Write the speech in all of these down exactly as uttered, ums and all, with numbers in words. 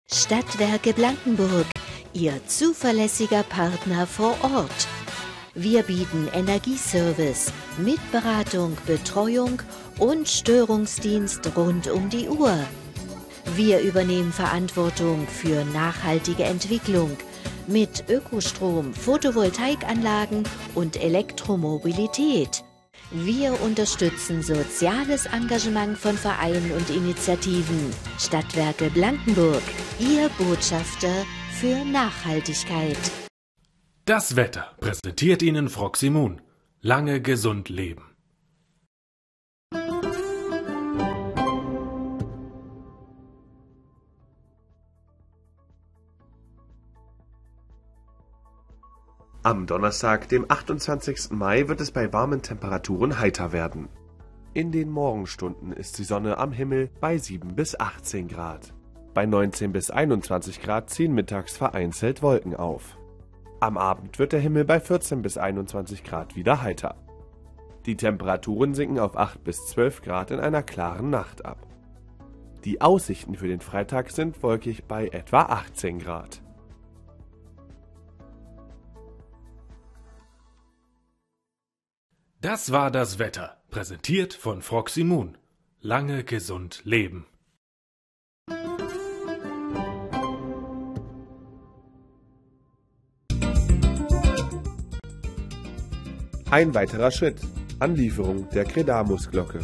Stadtwerke Blankenburg, Ihr zuverlässiger Partner vor Ort. Wir bieten Energieservice mit Beratung, Betreuung und Störungsdienst rund um die Uhr. Wir übernehmen Verantwortung für nachhaltige Entwicklung mit Ökostrom, Photovoltaikanlagen und Elektromobilität. Wir unterstützen soziales Engagement von Vereinen und Initiativen. Stadtwerke Blankenburg, Ihr Botschafter für Nachhaltigkeit. Das Wetter präsentiert Ihnen Froximun. Lange gesund leben. Am Donnerstag, dem achtundzwanzigsten Mai, wird es bei warmen Temperaturen heiter werden. In den Morgenstunden ist die Sonne am Himmel bei sieben bis achtzehn Grad. Bei neunzehn bis einundzwanzig Grad ziehen mittags vereinzelt Wolken auf. Am Abend wird der Himmel bei vierzehn bis einundzwanzig Grad wieder heiter. Die Temperaturen sinken auf acht bis zwölf Grad in einer klaren Nacht ab. Die Aussichten für den Freitag sind wolkig bei etwa achtzehn Grad. Das war das Wetter, präsentiert von Froximun. Lange gesund leben. Ein weiterer Schritt: Anlieferung der Credamus-Glocke.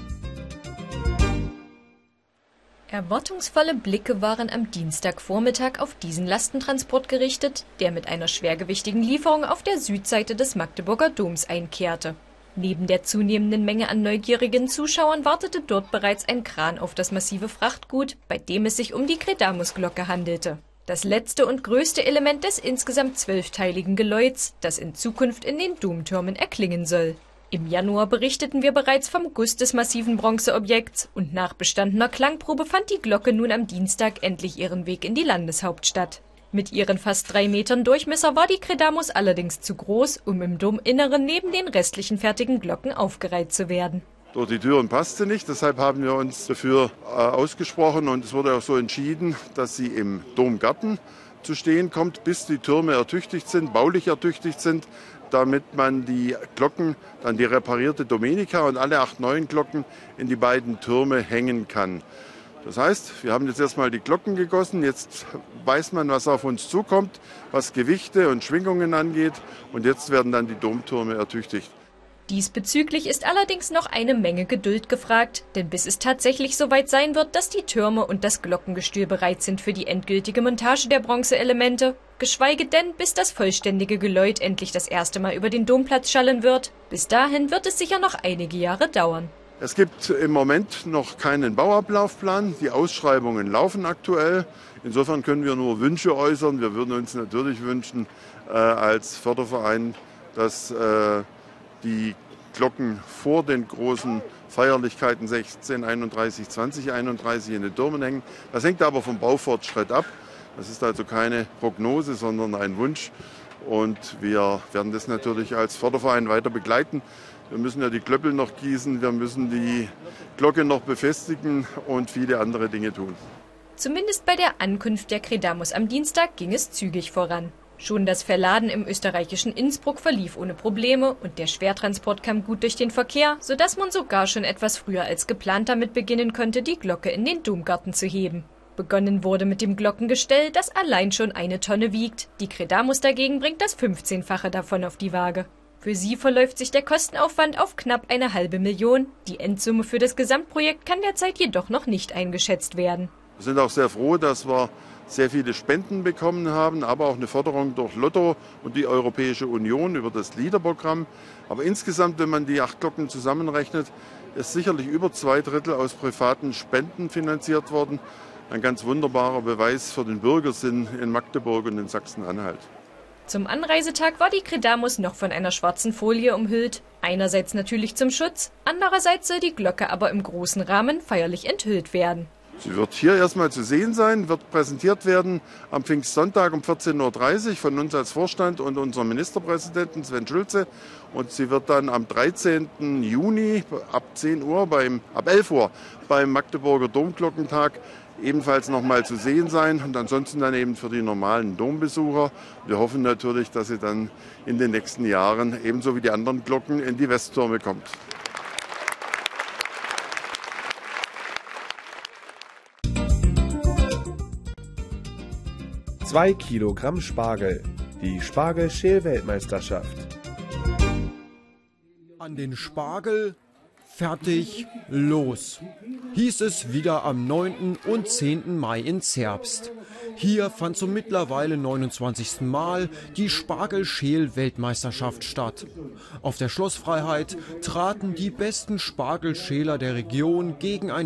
Erwartungsvolle Blicke waren am Dienstagvormittag auf diesen Lastentransport gerichtet, der mit einer schwergewichtigen Lieferung auf der Südseite des Magdeburger Doms einkehrte. Neben der zunehmenden Menge an neugierigen Zuschauern wartete dort bereits ein Kran auf das massive Frachtgut, bei dem es sich um die Credamus-Glocke handelte. Das letzte und größte Element des insgesamt zwölfteiligen Geläuts, das in Zukunft in den Domtürmen erklingen soll. Im Januar berichteten wir bereits vom Guss des massiven Bronzeobjekts und nach bestandener Klangprobe fand die Glocke nun am Dienstag endlich ihren Weg in die Landeshauptstadt. Mit ihren fast drei Metern Durchmesser war die Credamus allerdings zu groß, um im Dominneren neben den restlichen fertigen Glocken aufgereiht zu werden. Durch die Türen passte nicht, deshalb haben wir uns dafür äh, ausgesprochen und es wurde auch so entschieden, dass sie im Domgarten zu stehen kommt, bis die Türme ertüchtigt sind, baulich ertüchtigt sind, damit man die Glocken, dann die reparierte Domenica und alle acht neuen Glocken in die beiden Türme hängen kann. Das heißt, wir haben jetzt erstmal die Glocken gegossen, jetzt weiß man, was auf uns zukommt, was Gewichte und Schwingungen angeht und jetzt werden dann die Domtürme ertüchtigt. Diesbezüglich ist allerdings noch eine Menge Geduld gefragt, denn bis es tatsächlich soweit sein wird, dass die Türme und das Glockengestühl bereit sind für die endgültige Montage der Bronzeelemente, geschweige denn, bis das vollständige Geläut endlich das erste Mal über den Domplatz schallen wird, bis dahin wird es sicher noch einige Jahre dauern. Es gibt im Moment noch keinen Bauablaufplan, die Ausschreibungen laufen aktuell. Insofern können wir nur Wünsche äußern. Wir würden uns natürlich wünschen äh, als Förderverein, dass äh, die Glocken vor den großen Feierlichkeiten sechzehn einunddreißig, zwanzig einunddreißig in den Türmen hängen. Das hängt aber vom Baufortschritt ab. Das ist also keine Prognose, sondern ein Wunsch. Und wir werden das natürlich als Förderverein weiter begleiten. Wir müssen ja die Klöppel noch gießen, wir müssen die Glocke noch befestigen und viele andere Dinge tun. Zumindest bei der Ankunft der Credamus am Dienstag ging es zügig voran. Schon das Verladen im österreichischen Innsbruck verlief ohne Probleme und der Schwertransport kam gut durch den Verkehr, sodass man sogar schon etwas früher als geplant damit beginnen konnte, die Glocke in den Domgarten zu heben. Begonnen wurde mit dem Glockengestell, das allein schon eine Tonne wiegt. Die Credamus dagegen bringt das fünfzehnfache davon auf die Waage. Für sie verläuft sich der Kostenaufwand auf knapp eine halbe Million. Die Endsumme für das Gesamtprojekt kann derzeit jedoch noch nicht eingeschätzt werden. Wir sind auch sehr froh, dass wir sehr viele Spenden bekommen haben, aber auch eine Förderung durch Lotto und die Europäische Union über das LEADER-Programm. Aber insgesamt, wenn man die acht Glocken zusammenrechnet, ist sicherlich über zwei Drittel aus privaten Spenden finanziert worden. Ein ganz wunderbarer Beweis für den Bürgersinn in Magdeburg und in Sachsen-Anhalt. Zum Anreisetag war die Credamus noch von einer schwarzen Folie umhüllt. Einerseits natürlich zum Schutz, andererseits soll die Glocke aber im großen Rahmen feierlich enthüllt werden. Sie wird hier erstmal zu sehen sein, wird präsentiert werden am Pfingstsonntag um vierzehn Uhr dreißig von uns als Vorstand und unserem Ministerpräsidenten Sven Schulze. Und sie wird dann am dreizehnten Juni ab zehn Uhr, beim, ab elf Uhr beim Magdeburger Domglockentag ebenfalls noch mal zu sehen sein und ansonsten dann eben für die normalen Dombesucher. Wir hoffen natürlich, dass sie dann in den nächsten Jahren ebenso wie die anderen Glocken in die Westtürme kommt. Zwei Kilogramm Spargel. Die Spargel-Schäl-Weltmeisterschaft. An den Spargel, fertig, los, hieß es wieder am neunten und zehnten Mai in Zerbst. Hier fand zum mittlerweile neunundzwanzigsten Mal die Spargel-Schäl-Weltmeisterschaft statt. Auf der Schlossfreiheit traten die besten Spargelschäler der Region gegeneinander